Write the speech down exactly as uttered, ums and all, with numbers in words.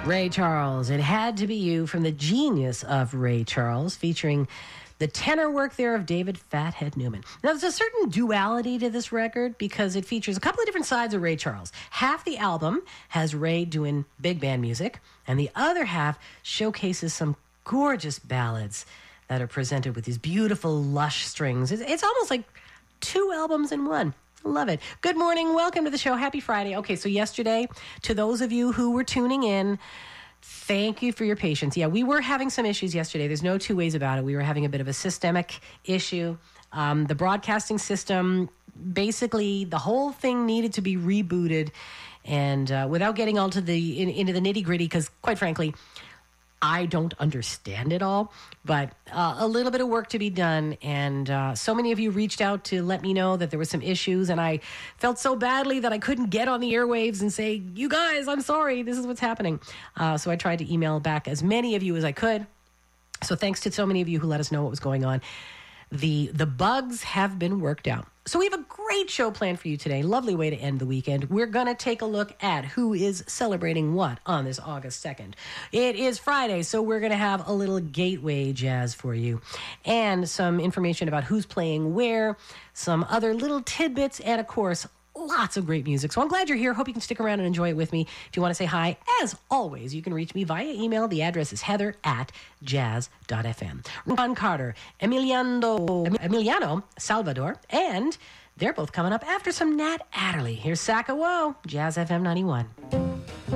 Ray Charles, It Had to Be You, from the genius of Ray Charles, featuring the tenor work there of David Fathead Newman. Now, there's a certain duality to this record because it features a couple of different sides of Ray Charles. Half the album has Ray doing big band music, and the other half showcases some gorgeous ballads that are presented with these beautiful, lush strings. It's, it's almost like two albums in one. Love it. Good morning. Welcome to the show. Happy Friday. Okay, so yesterday, to those of you who were tuning in, thank you for your patience. Yeah, we were having some issues yesterday. There's no two ways about it. We were having a bit of a systemic issue. Um, the broadcasting system, basically, the whole thing needed to be rebooted. And uh, without getting all to the in, into the nitty-gritty, because quite frankly, I don't understand it all, but uh, a little bit of work to be done. And uh, so many of you reached out to let me know that there were some issues, and I felt so badly that I couldn't get on the airwaves and say, you guys, I'm sorry, this is what's happening. Uh, so I tried to email back as many of you as I could. So thanks to so many of you who let us know what was going on. The, the bugs have been worked out. So we have a great show planned for you today. Lovely way to end the weekend. We're going to take a look at who is celebrating what on this August second. It is Friday, so we're going to have a little gateway jazz for you and some information about who's playing where, some other little tidbits, and, of course, lots of great music. So I'm glad you're here. Hope you can stick around and enjoy it with me. If you want to say hi, as always, you can reach me via email. The address is heather at jazz dot f m. Ron Carter, Emiliano, Emiliano Salvador, and they're both coming up after some Nat Adderley. Here's Sakawo, Jazz F M ninety-one.